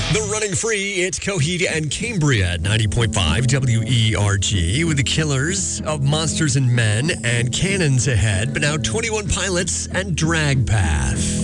The Running Free, it's Coheed and Cambria at 90.5 WERG with the Killers of Monsters and Men and Cannons ahead, but now 21 Pilots and Drag Path.